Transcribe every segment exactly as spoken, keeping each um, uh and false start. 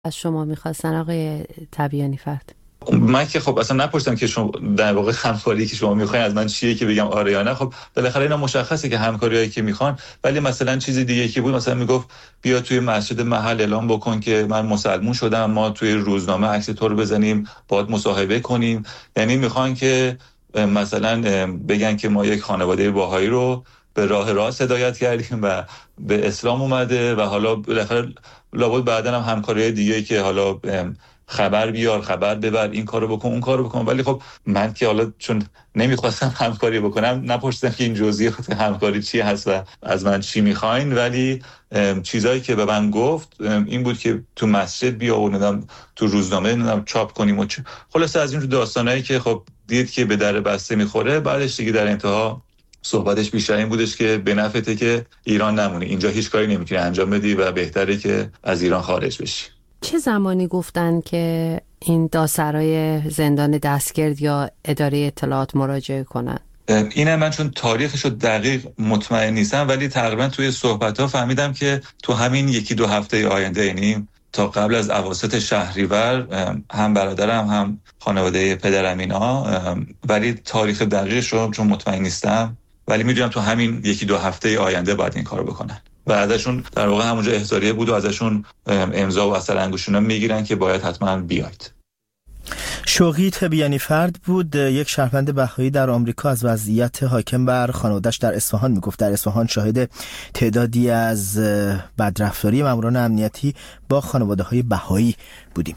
از شما میخواستن آقای تبیانی فرد؟ من که خب اصلا نپرسیدم که شما در واقع همکاری که شما میخواین از من چیه که بگم آره یا نه. خب بالاخره اینا مشخصه که همکاریایی که میخوان، ولی مثلا چیز دیگه که بود، مثلا میگفت بیا توی مسجد محل اعلام بکن که من مسلمون شدم، ما توی روزنامه عکس تو رو بزنیم، باهات مصاحبه کنیم. یعنی میخوان که مثلا بگن که ما یک خانواده باهایی رو به راه راست هدایت کردیم و به اسلام اومده و حالا بالاخره لابد بعداً هم همکاریای دیگه که حالا خبر بیار، خبر ببر، این کارو بکن، اون کارو بکن. ولی خب من که حالا چون نمیخواستم همکاری بکنم نپرسیدم که این جزئیات همکاری چی هست و از من چی میخواین، ولی چیزایی که به من گفت این بود که تو مسجد بیا و ندم تو روزنامه ندم چاپ کنیم و چ... خلاصه از این داستانایی که خب دید که به در بسته میخوره. بعدش دیگه در انتها صحبتش بیشتر این بودش که به نفعته که ایران نمونی، اینجا هیچ کاری نمیتونی انجام بدی و بهتره که از ایران خارج بشی. چه زمانی گفتن که این دادسرای زندان دستگرد یا اداره اطلاعات مراجعه کنن؟ اینه من چون تاریخشو دقیق مطمئن نیستم، ولی تقریبا توی صحبت‌ها فهمیدم که تو همین یکی دو هفته آینده، یعنی تا قبل از اواسط شهریور، هم برادرم هم خانواده پدرم اینا، ولی تاریخ دقیقشو چون مطمئن نیستم، ولی میدونم تو همین یکی دو هفته آینده باید این کارو بکنن و ازشون در واقع همونجا احضاریه بود و ازشون امضا و اثر انگشتونا میگیرن که باید حتما بیاید. شوقی تبیانی فرد بود، یک شهروند بهایی در آمریکا، از وضعیت حاکم بر خانواده‌اش در اصفهان میگفت. در اصفهان شاهد تعدادی از بدرفتاری ماموران امنیتی با خانواده‌های بهایی بودیم.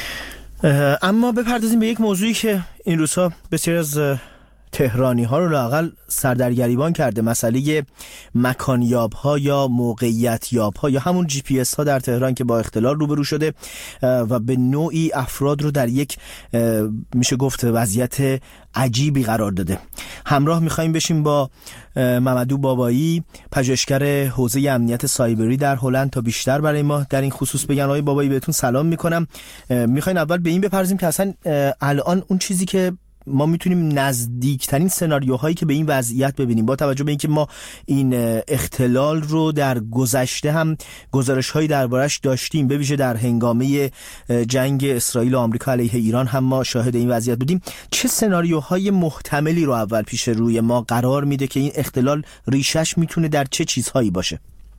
اما بپردازیم به یک موضوعی که این روزها بسیار از تهرانی ها رو لااقل سردرگریبان کرده، مسئله مکانیاب ها یا موقعیت یاب ها یا همون جی پی اس ها در تهران که با اختلال روبرو شده و به نوعی افراد رو در یک میشه گفت وضعیت عجیبی قرار داده. همراه میخواییم بشیم با ممدو بابایی، پژوهشگر حوزه امنیت سایبری در هلند، تا بیشتر برای ما در این خصوص بگن. آقای بابایی بهتون سلام میکنم. میخواین اول به این بپردازیم که اصلا الان اون چیزی که ما میتونیم نزدیکترین سناریوهایی که به این وضعیت ببینیم، با توجه به اینکه ما این اختلال رو در گذشته هم گزارش‌هایی دربارش داشتیم، به ویژه در هنگامه جنگ اسرائیل و آمریکا علیه ایران هم ما شاهد این وضعیت بودیم، چه سناریوهای محتملی رو اول پیش روی ما قرار میده که این اختلال ریشش میتونه در چه چیزهایی باشه؟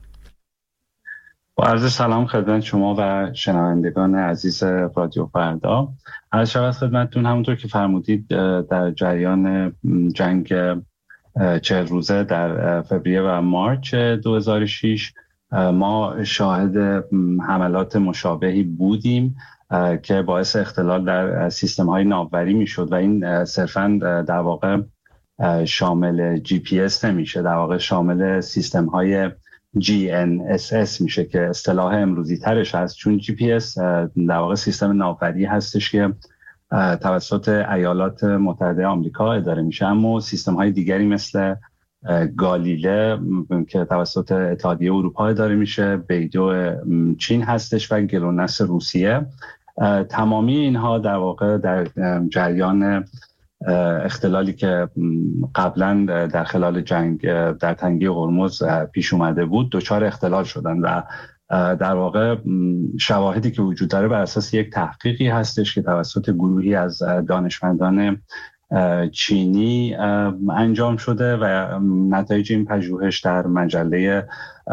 با عرض سلام خدمت شما و شنوندگان عزیز رادیو فردا. عرض شود خدمتتون همونطور که فرمودید در جریان جنگ چهل روزه در فوریه و مارچ دو هزار و شش ما شاهد حملات مشابهی بودیم که باعث اختلال در سیستم‌های ناوبری میشد و این صرفاً در واقع شامل جی پی اس نمیشه، در واقع شامل سیستم‌های جی ان اس اس میشه که اصطلاح امروزی ترش هست، چون جی پی اس در واقع سیستم ناوبری هستش که توسط ایالات متحده آمریکا اداره میشه، اما سیستم های دیگری مثل گالیله که توسط اتحادیه اروپا اداره میشه، بیدو چین هستش و گلونس روسیه، تمامی اینها در واقع در جریان اختلالی که قبلا در خلال جنگ در تنگه هرمز پیش اومده بود دچار اختلال شدن و در واقع شواهدی که وجود داره بر اساس یک تحقیقی هستش که توسط گروهی از دانشمندان چینی انجام شده و نتایج این پژوهش در مجله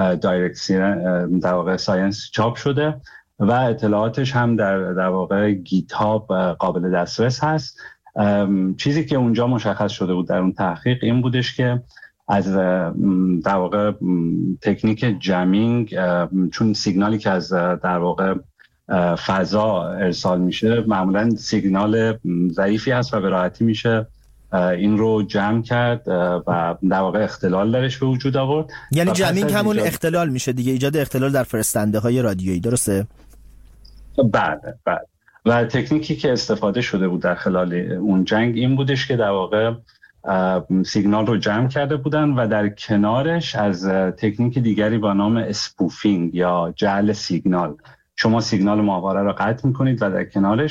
دایرکت در واقع ساینس چاپ شده و اطلاعاتش هم در در واقع گیتاب قابل دسترس هست. چیزی که اونجا مشخص شده بود در اون تحقیق این بودش که از در واقع تکنیک جمینگ، چون سیگنالی که از در واقع فضا ارسال میشه معمولا سیگنال ضعیفی هست و به راحتی میشه این رو جمع کرد و در واقع اختلال درش به وجود آورد. یعنی جمینگ همون ایجاد... اختلال میشه دیگه، ایجاد اختلال در فرستنده های رادیویی، درسته؟ بله بله. و تکنیکی که استفاده شده بود در خلال اون جنگ این بودش که در واقع سیگنال رو جمع کرده بودن و در کنارش از تکنیک دیگری با نام اسپوفینگ یا جعل سیگنال، شما سیگنال ماهواره رو قطع میکنید و در کنارش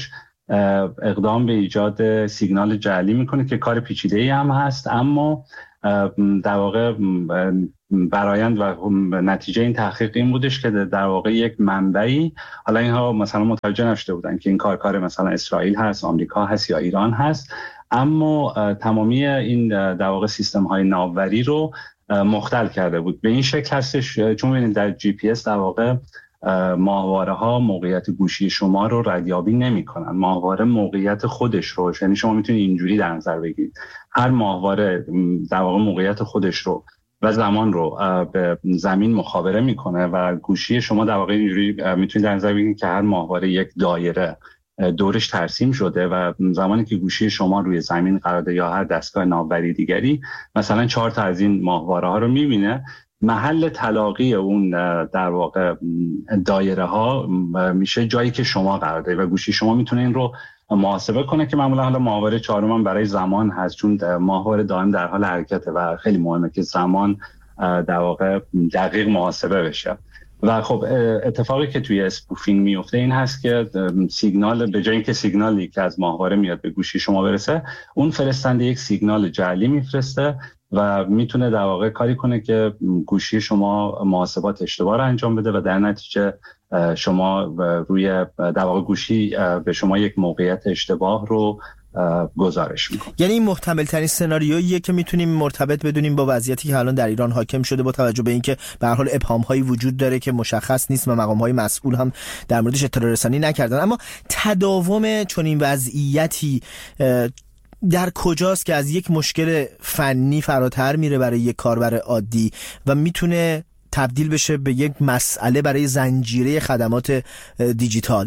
اقدام به ایجاد سیگنال جعلی میکنه که کار پیچیده‌ای هم هست، اما در واقع برآیند و نتیجه این تحقیق این بودش که در واقع یک منبعی، حالا اینها مثلا متوجه نشده بودن که این کار کار مثلا اسرائیل هست، آمریکا هست یا ایران هست، اما تمامی این در واقع سیستم های ناوبری رو مختل کرده بود. به این شکل هستش چون ببینید در جی پی اس در واقع ماهواره ها موقعیت گوشی شما رو ردیابی نمی کنن، ماهواره موقعیت خودش رو، یعنی شما میتونید اینجوری در نظر بگیرید هر ماهواره در واقع موقعیت خودش رو و زمان رو به زمین مخابره میکنه و گوشی شما در واقع اینجوری میتونید در نظر بگیرید که هر ماهواره یک دایره دورش ترسیم شده و زمانی که گوشی شما روی زمین قرار داره یا هر دستگاه ناوبری دیگری مثلا چهار تا از این ماهواره ها رو میبینه، محل تلاقی اون در واقع دایره ها میشه جایی که شما قرار دارید و گوشی شما میتونه این رو محاسبه کنه که معمولا حالا ماهواره چهارم هم برای زمان هست، چون ماهواره دائم در حال حرکته و خیلی مهمه که زمان در واقع دقیق محاسبه بشه. و خب اتفاقی که توی اسپوفینگ میفته این هست که سیگنال به جای اینکه سیگنالی که از ماهواره میاد به گوشی شما برسه، اون فرستنده یک سیگنال جعلی میفرسته و میتونه در واقع کاری کنه که گوشی شما محاسبات اشتباه رو انجام بده و در نتیجه شما روی در واقع گوشی به شما یک موقعیت اشتباه رو گزارش میکنه. یعنی این محتمل ترین سناریوییه که میتونیم مرتبط بدونیم با وضعیتی که الان در ایران حاکم شده، با توجه به اینکه به هر حال ابهام هایی وجود داره که مشخص نیست و مقام های مسئول هم در موردش اطلاع رسانی نکردن. اما تداوم چنین وضعیتی در کجاست که از یک مشکل فنی فراتر میره برای یک کاربر عادی و میتونه تبدیل بشه به یک مسئله برای زنجیره خدمات دیجیتال؟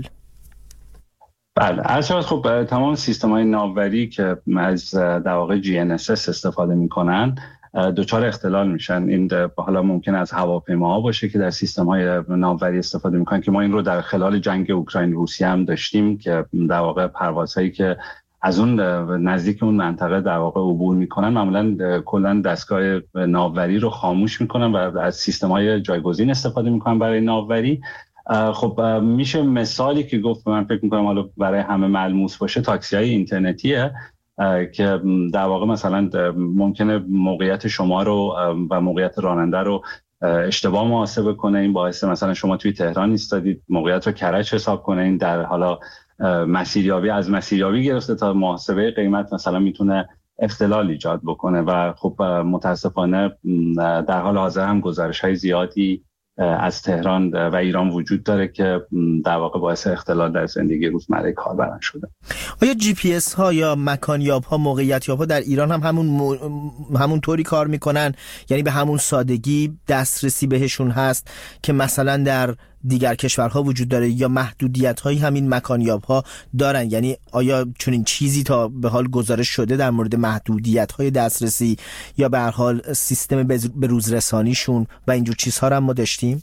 بله، عرض خب تمام سیستم‌های ناوبری که از در واقع جی ان اس اس استفاده میکنن دچار اختلال میشن. این حالا ممکن از هواپیماها باشه که در سیستم‌های ناوبری استفاده میکنن که ما این رو در خلال جنگ اوکراین روسیه هم داشتیم که در واقع پروازهایی که از اون نزدیک اون منطقه در واقع عبور میکنن معمولا کلا دستگاه ناوبری رو خاموش میکنن و از سیستم‌های جایگزین استفاده میکنن برای ناوبری. خب میشه مثالی که گفت من فکر میکنم حالا برای همه ملموس باشه، تاکسی های اینترنتیه که در واقع مثلا ممکنه موقعیت شما رو و موقعیت راننده رو اشتباه محاسبه کنه. این باعث مثلا شما توی تهران ایستادید موقعیت رو کرج حساب کنه، این در حالا مسیریابی از مسیریابی گرفته تا محاسبه قیمت مثلا میتونه اختلال ایجاد بکنه و خب متاسفانه در حال حاضر هم گزارش‌های زیادی از تهران و ایران وجود داره که در واقع باعث اختلال در زندگی روزمره کاربران شده. آیا جی پی اس ها یا مکانیاب ها، موقعیت یاب ها در ایران هم همون مو... همون طوری کار میکنن؟ یعنی به همون سادگی دسترسی بهشون هست که مثلا در دیگر کشورها وجود داره یا محدودیت هایی همین مکانیاب ها دارن؟ یعنی آیا چون این چیزی تا به حال گزارش شده در مورد محدودیت های دسترسی یا به هر حال سیستم به روزرسانیشون و اینجور چیزها رو هم ما داشتیم؟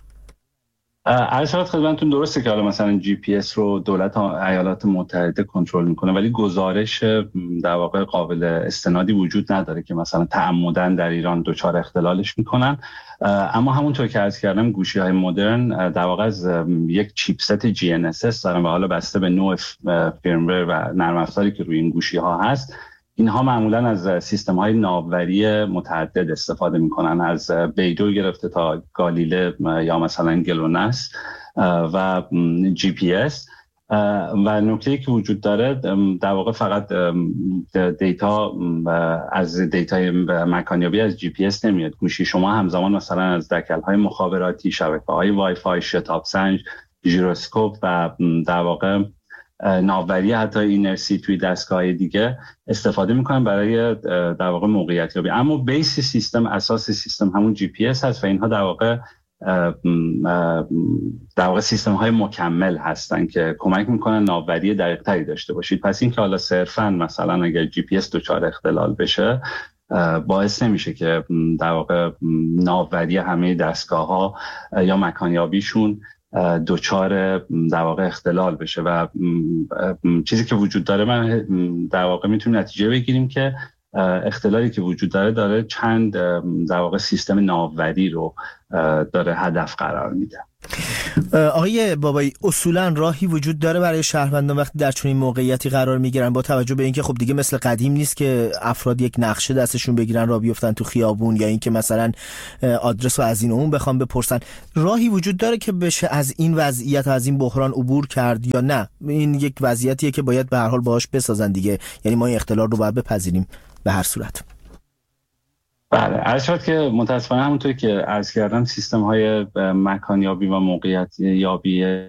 عرض خدمتتون درسته که حالا مثلا جی پی اس رو دولت ایالات متحده کنترل میکنه، ولی گزارش در واقع قابل استنادی وجود نداره که مثلا تعمدن در ایران دچار اختلالش میکنن. اما همونطور که عرض کردم گوشی های مدرن در واقع از یک چیپست جی ان اس اس دارن و حالا بسته به نوع فرمور و نرم افزاری که روی این گوشی ها هست، اینها معمولا از سیستم های ناوبری متعدد استفاده میکنن، از بیدو گرفته تا گالیله یا مثلا گلوناس و جی پی اس. و نکته‌ای که وجود داره در واقع فقط دیتا از دیتای مکانیابی از جی پی اس نمیاد. گوشی شما همزمان مثلا از دکل‌های مخابراتی، شبکه‌های وای فای، شتاب سنج، ژیروسکوپ و در واقع ناوبری حتی اینرسی توی دستگاه دیگه استفاده میکنن برای در واقع موقعیت یابی. اما بیس سیستم، اساس سیستم همون جی پی اس هست و اینها در واقع در واقع سیستم های مکمل هستن که کمک میکنن ناوبری دقیق تری داشته باشید. پس این که حالا صرفا مثلا اگر جی پی اس دچار اختلال بشه باعث نمیشه که در واقع ناوبری همه دستگاه ها یا مکانیابیشون دوچار در واقع اختلال بشه. و چیزی که وجود داره من در واقع میتونیم نتیجه بگیریم که اختلالی که وجود داره داره چند در واقع سیستم ناوبری رو داره هدف قرار میده. آقای بابایی، اصولا راهی وجود داره برای شهروندان وقتی در چنین موقعیتی قرار میگیرن، با توجه به اینکه خب دیگه مثل قدیم نیست که افراد یک نقشه دستشون بگیرن راه بیفتن تو خیابون، یا اینکه مثلا آدرس رو از این و اون بخوام بپرسن، راهی وجود داره که بشه از این وضعیت از این بحران عبور کرد یا نه این یک وضعیتیه که باید به هر حال باهاش بسازن دیگه، یعنی ما این اختلال رو باید بپذیریم به هر صورت؟ بله، عرض شد که متاسفانه همونطور که عرض کردم سیستم های مکانیابی و موقعیت یابی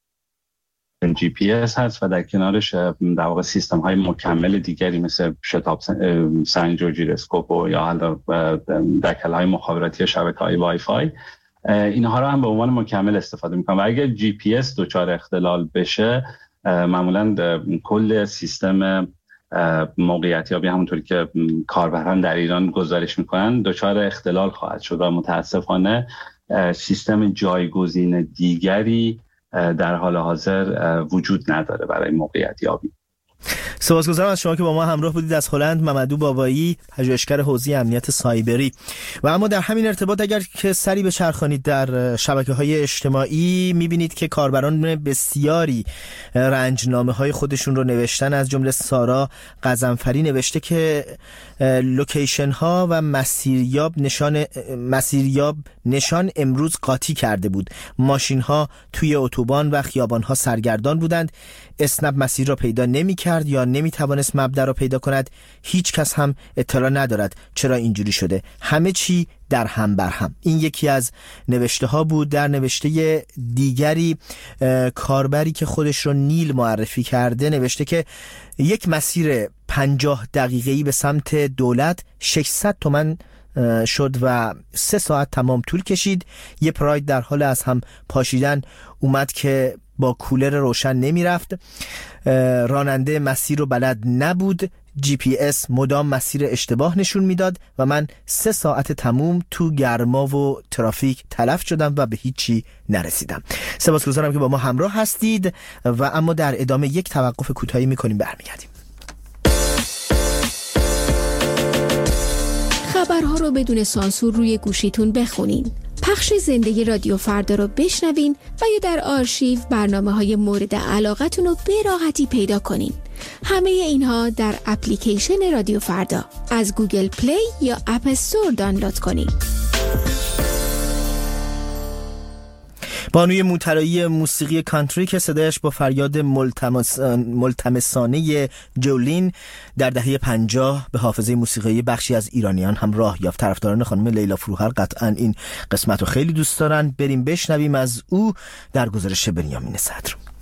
جی پی اس هست و در کنارش در واقع سیستم های مکمل دیگری مثل شتاب سنج و جیروسکوپ یا حالا دکل های مخابراتی شبکه های وای فای، اینها رو هم به عنوان مکمل استفاده میکنن و اگر جی پی اس دچار اختلال بشه معمولا کل سیستم موقعیت یابی همونطوری که کاربران در ایران گزارش میکنن دچار اختلال خواهد شد و متاسفانه سیستم جایگزین دیگری در حال حاضر وجود نداره برای موقعیت یابی. سپاسگزارم از شما که با ما همراه بودید. از هلند ممدو بابایی، پژوهشگر حوزه امنیت سایبری. و اما در همین ارتباط اگر که سری بچرخانید در شبکه‌های اجتماعی می‌بینید که کاربران بسیاری رنجنامه‌های خودشون رو نوشتن. از جمله سارا قزنفری نوشته که لوکیشن ها و مسیریاب نشان مسیریاب نشان امروز قاطی کرده بود. ماشین ها توی اتوبان و خیابان ها سرگردان بودند. اسنپ مسیر را پیدا نمی کرد یا نمی توانست مبدا را پیدا کند. هیچ کس هم اطلاع ندارد چرا اینجوری شده. همه چی در هم بر هم. این یکی از نوشته ها بود. در نوشته دیگری کاربری که خودش رو نیل معرفی کرده نوشته که یک مسیر پنجاه دقیقه‌ای به سمت دولت ششصد تومان شد و سه ساعت تمام طول کشید. یه پراید در حال از هم پاشیدن اومد که با کولر روشن نمی رفت. راننده مسیر رو بلد نبود. جی پی اس مدام مسیر اشتباه نشون میداد و من سه ساعت تموم تو گرما و ترافیک تلف شدم و به هیچی نرسیدم. سپاسگزارم که با ما همراه هستید و اما در ادامه یک توقف کوتاهی میکنیم، برمیگردیم. خبرها رو بدون سانسور روی گوشیتون بخونین. پخش زنده رادیو فردا رو بشنوین و یا در آرشیو برنامه‌های مورد علاقتون رو به راحتی پیدا کنین. همه اینها در اپلیکیشن رادیو فردا از گوگل پلی یا اپ استور دانلود کنین. بانوی موطلایی موسیقی کانتری که صدایش با فریاد ملتمس... ملتمسانه جولین در دهه پنجاه به حافظه موسیقی بخشی از ایرانیان هم راه یافت. طرفداران خانم لیلا فروهر قطعا این قسمت رو خیلی دوست دارن. بریم بشنویم از او در گزارش بنیامین صدر.